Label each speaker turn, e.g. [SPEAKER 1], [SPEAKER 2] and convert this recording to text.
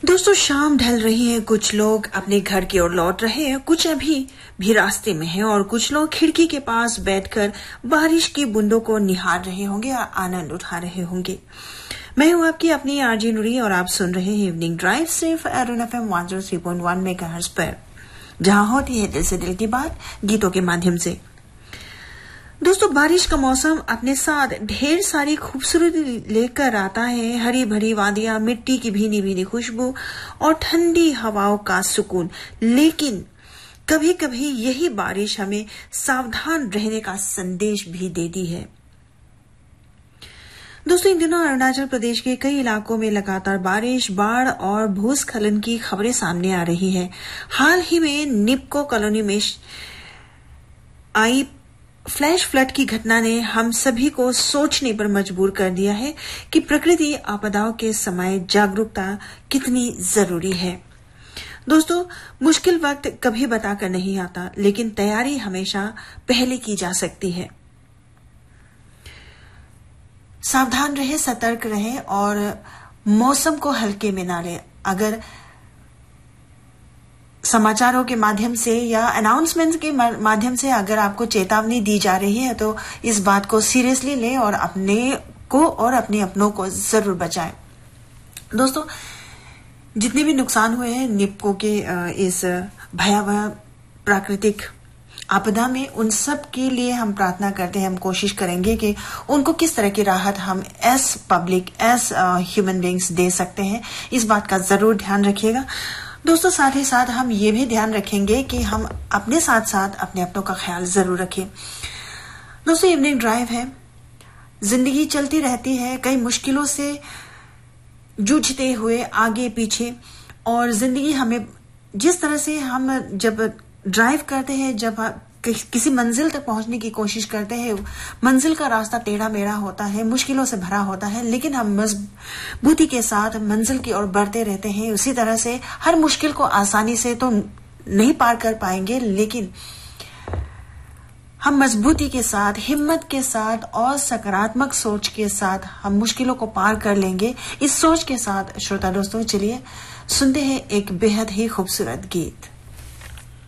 [SPEAKER 1] दोस्तों, शाम ढल रही है। कुछ लोग अपने घर की ओर लौट रहे हैं, कुछ अभी भी रास्ते में हैं और कुछ लोग खिड़की के पास बैठकर बारिश की बूंदों को निहार रहे होंगे और आनंद उठा रहे होंगे। मैं हूं आपकी अपनी आरजे नुरी और आप सुन रहे हैं इवनिंग ड्राइव सिर्फ अरुण FM 103.1 मेगाहर्ट्ज पर, जहां होती है दिल से दिल की बात गीतों के माध्यम से। दोस्तों, बारिश का मौसम अपने साथ ढेर सारी खूबसूरती लेकर आता है। हरी भरी वादियां, मिट्टी की भीनी भीनी खुशबू और ठंडी हवाओं का सुकून। लेकिन कभी कभी यही बारिश हमें सावधान रहने का संदेश भी देती है। दोस्तों, इन दिनों अरुणाचल प्रदेश के कई इलाकों में लगातार बारिश, बाढ़ और भूस्खलन की खबरें सामने आ रही है। हाल ही में निप्को कॉलोनी में आई फ्लैश फ्लड की घटना ने हम सभी को सोचने पर मजबूर कर दिया है कि प्रकृति आपदाओं के समय जागरूकता कितनी जरूरी है। दोस्तों, मुश्किल वक्त कभी बताकर नहीं आता, लेकिन तैयारी हमेशा पहले की जा सकती है। सावधान रहे, सतर्क रहे और मौसम को हल्के में ना ले। अगर समाचारों के माध्यम से या अनाउंसमेंट के माध्यम से अगर आपको चेतावनी दी जा रही है तो इस बात को सीरियसली लें और अपने को और अपने अपनों को जरूर बचाएं। दोस्तों, जितने भी नुकसान हुए हैं निप्को के इस भयावह प्राकृतिक आपदा में, उन सब के लिए हम प्रार्थना करते हैं। हम कोशिश करेंगे कि उनको किस तरह की राहत हम as public, as human beings दे सकते हैं। इस बात का जरूर ध्यान रखिएगा। दोस्तों, साथ ही साथ हम ये भी ध्यान रखेंगे कि हम अपने साथ साथ अपने अपनों का ख्याल जरूर रखें। दोस्तों, इवनिंग ड्राइव है। जिंदगी चलती रहती है, कई मुश्किलों से जूझते हुए आगे पीछे, और जिंदगी हमें जिस तरह से हम जब ड्राइव करते हैं, जब किसी मंजिल तक पहुंचने की कोशिश करते हैं, मंजिल का रास्ता टेढ़ा मेढ़ा होता है, मुश्किलों से भरा होता है, लेकिन हम मजबूती के साथ मंजिल की ओर बढ़ते रहते हैं। उसी तरह से हर मुश्किल को आसानी से तो नहीं पार कर पाएंगे, लेकिन हम मजबूती के साथ, हिम्मत के साथ और सकारात्मक सोच के साथ हम मुश्किलों को पार कर लेंगे। इस सोच के साथ श्रोता दोस्तों, चलिए सुनते हैं एक बेहद ही खूबसूरत गीत।